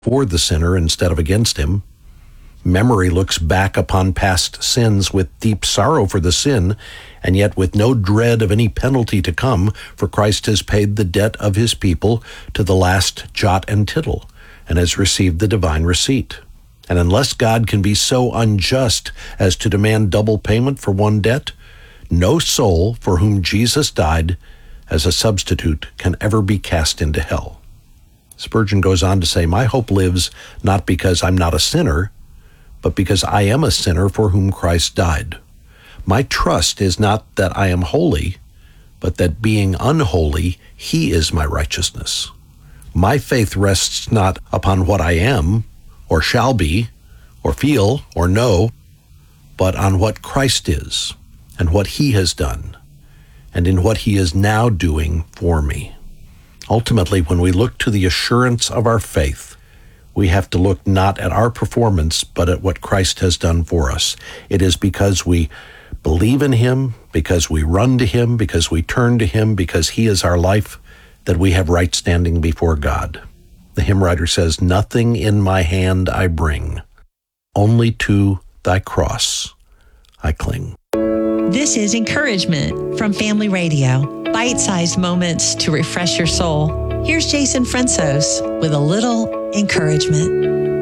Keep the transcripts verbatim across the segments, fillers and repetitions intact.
for the sinner instead of against him. Memory looks back upon past sins with deep sorrow for the sin, and yet with no dread of any penalty to come, for Christ has paid the debt of his people to the last jot and tittle, and has received the divine receipt. And unless God can be so unjust as to demand double payment for one debt, no soul for whom Jesus died as a substitute can ever be cast into hell. Spurgeon goes on to say, "My hope lives not because I'm not a sinner, but because I am a sinner for whom Christ died. My trust is not that I am holy, but that being unholy, he is my righteousness. My faith rests not upon what I am, or shall be, or feel, or know, but on what Christ is, and what he has done, and in what he is now doing for me." Ultimately, when we look to the assurance of our faith, we have to look not at our performance, but at what Christ has done for us. It is because we believe in him, because we run to him, because we turn to him, because he is our life, that we have right standing before God. The hymn writer says, "Nothing in my hand I bring, only to thy cross I cling." This is Encouragement from Family Radio. Bite-sized moments to refresh your soul. Here's Jason Fransos with a little encouragement.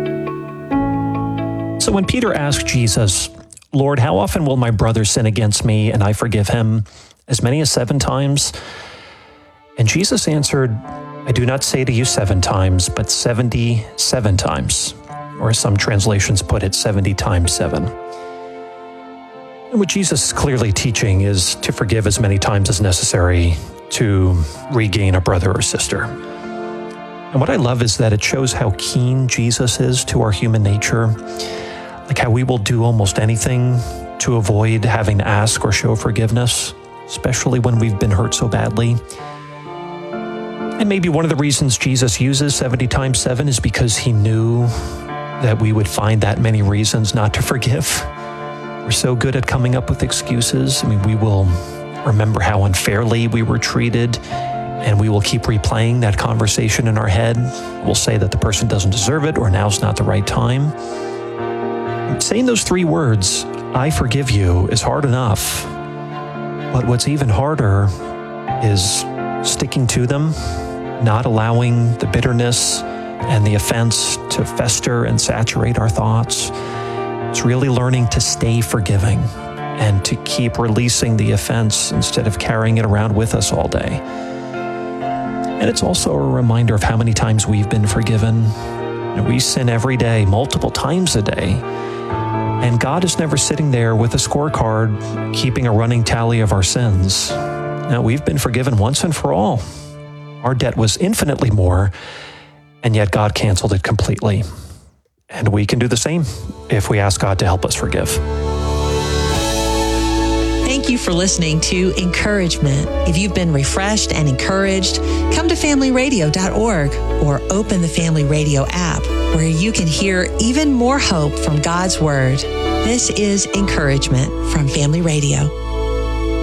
So when Peter asked Jesus, "Lord, how often will my brother sin against me and I forgive him? As many as seven times?" And Jesus answered, "I do not say to you seven times, but seventy-seven times." Or as some translations put it, seventy times seven. And what Jesus is clearly teaching is to forgive as many times as necessary to regain a brother or sister. And what I love is that it shows how keen Jesus is to our human nature, like how we will do almost anything to avoid having to ask or show forgiveness, especially when we've been hurt so badly. And maybe one of the reasons Jesus uses seventy times seven is because he knew that we would find that many reasons not to forgive. We're so good at coming up with excuses. I mean, we will remember how unfairly we were treated, and we will keep replaying that conversation in our head. We'll say that the person doesn't deserve it, or now's not the right time. Saying those three words, "I forgive you," is hard enough. But what's even harder is sticking to them, not allowing the bitterness and the offense to fester and saturate our thoughts. It's really learning to stay forgiving and to keep releasing the offense instead of carrying it around with us all day. And it's also a reminder of how many times we've been forgiven. You know, we sin every day, multiple times a day. And God is never sitting there with a scorecard, keeping a running tally of our sins. Now, we've been forgiven once and for all. Our debt was infinitely more, and yet God canceled it completely. And we can do the same if we ask God to help us forgive. Thank you for listening to Encouragement. If you've been refreshed and encouraged, come to family radio dot org or open the Family Radio app, where you can hear even more hope from God's Word. This is Encouragement from Family Radio.